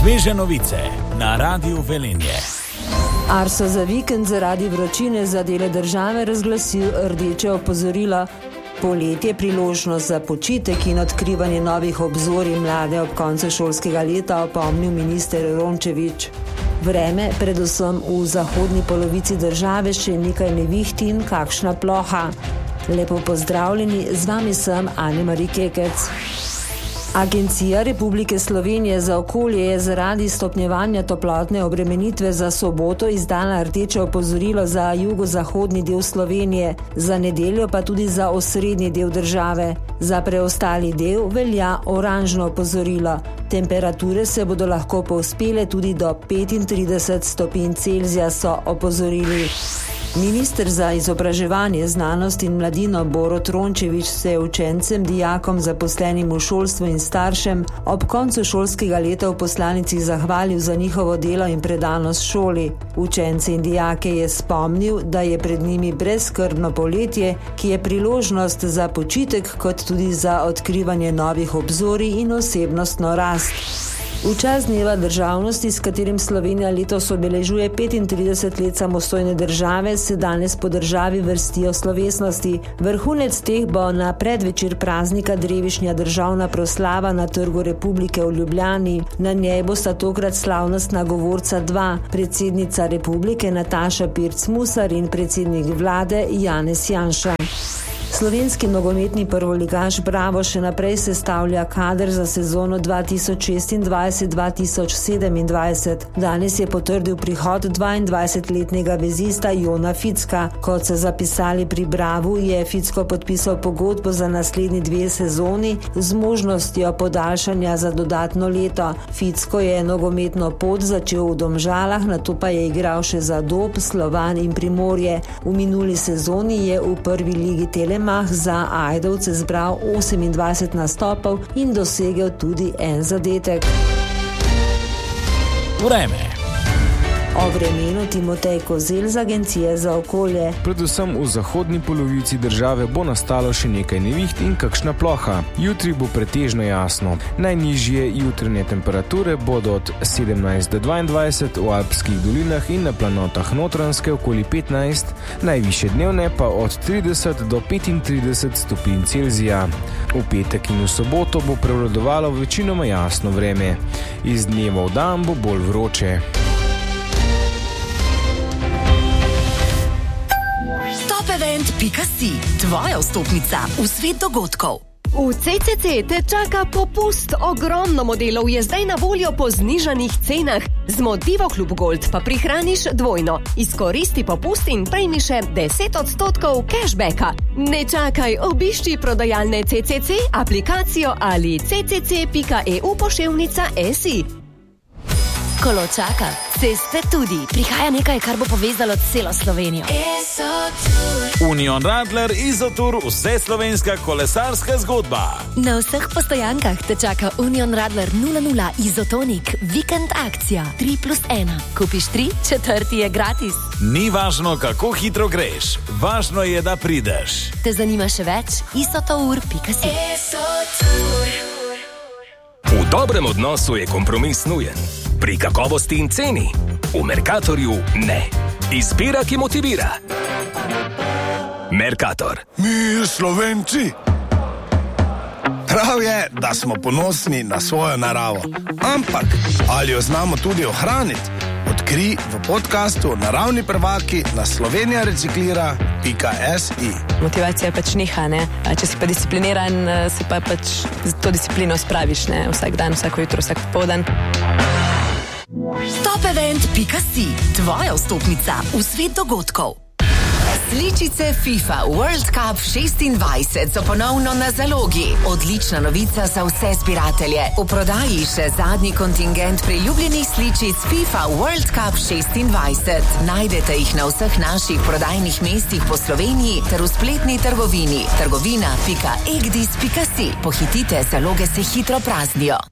Sveže novice na Radiu Velenje. Arso za vikend zaradi vročine za dele države razglasil rdeče opozorilo. Poletje priložnost za počitek in odkrivanje novih obzorij mlade ob koncu šolskega leta, opomnil minister Rončević. Vreme, predvsem v zahodni polovici države, še nekaj neviht in kakšna ploha. Lepo pozdravljeni, z vami sem Anja-Mari Kekec. Agencija Republike Slovenije za okolje je zaradi stopnjevanja toplotne obremenitve za soboto izdala rdeče opozorilo za jugozahodni del Slovenije, za nedeljo pa tudi za osrednji del države. Za preostali del velja oranžno opozorilo. Temperature se bodo lahko povzpele tudi do 35 stopinj Celzija, so opozorili. Minister za izobraževanje, znanost in mladino Borut Rončević se je učencem, dijakom, zaposlenim v šolstvu in staršem ob koncu šolskega leta v poslanici zahvalil za njihovo delo in predanost šoli. Učence in dijake je spomnil, da je pred njimi brezskrbno poletje, ki je priložnost za počitek kot tudi za odkrivanje novih obzorij in osebnostno rast. V čast dneva državnosti, s katerim Slovenija letos obeležuje 35 let samostojne države, se danes po državi vrstijo slovesnosti. Vrhunec teh bo na predvečer praznika drevišnja državna proslava na Trgu Republike v Ljubljani. Na njej bosta tokrat slavnostna govorca dva, predsednica Republike Nataša Pirc Musar in predsednik vlade Janez Janša. Slovenski nogometni prvoligaš Bravo še naprej sestavlja kader za sezono 2026-2027. Danes je potrdil prihod 22-letnega vezista Jona Ficka. Kot so zapisali pri Bravu, je Ficko podpisal pogodbo za naslednji 2 sezoni z možnostjo podaljšanja za dodatno leto. Ficko je nogometno pot začel v Domžalah, nato pa je igral še za Dob, Slovan in Primorje. V minuli sezoni je v prvi ligi Telemach za Ajdovce zbral 28 nastopov in dosegel tudi 1 zadetek. Vreme. O vremenu Timotej Kozel z Agencije za okolje. Predvsem v zahodni polovici države bo nastalo še nekaj neviht in kakšna ploha. Jutri bo pretežno jasno. Najnižje jutranje temperature bodo od 17 do 22 v alpskih dolinah in na planotah Notranjske okoli 15, najvišje dnevne pa od 30 do 35 stopinj Celzija. V petek in v soboto bo prevladovalo večinoma jasno vreme. Iz dneva v dan bo bolj vroče. Topevent.si, tvoja vstopnica v svet dogodkov. V CCC te čaka popust. Ogromno modelov je zdaj na voljo po znižanih cenah. Z Motivo Klub Gold pa prihraniš dvojno. Izkoristi popust in prejmi še 10% cashbacka. Ne čakaj, obišči prodajalne CCC, aplikacijo ali ccc.eu/si. Koločaka, ceste tudi. Prihaja nekaj, kar bo povezalo celo Slovenijo. Union Radler Izotur, vseslovenska kolesarska zgodba. Na vseh postojankah te čaka Union Radler 00 Izotonik, vikend akcija 3+1. Kupiš 3, 4 je gratis. Ni važno, kako hitro greš, važno je, da prideš. Te zanima še več? isotour.si. V dobrem odnosu je kompromis nujen. Pri kakovosti in ceni. V Mercatorju ne. Izbira, ki motivira. Mercator. Mi, Slovenci. Prav je, da smo ponosni na svojo naravo. Ampak, ali jo znamo tudi ohraniti? Odkrij v podcastu Naravni prvaki na slovenijareciklira.si. Motivacija pač niha, ne? Če si pa discipliniran, se pa pač to disciplino spraviš, ne? Vsak dan, vsako jutro, vsak popoldan. Topevent.si, tvoja vstopnica v svet dogodkov. Sličice FIFA World Cup 26 so ponovno na zalogi. Odlična novica za vse zbiratelje. V prodaji še zadnji kontingent priljubljenih sličic FIFA World Cup 26. Najdete jih na vseh naših prodajnih mestih po Sloveniji ter v spletni trgovini trgovina.egdis.si. Pohitite, zaloge se hitro praznijo.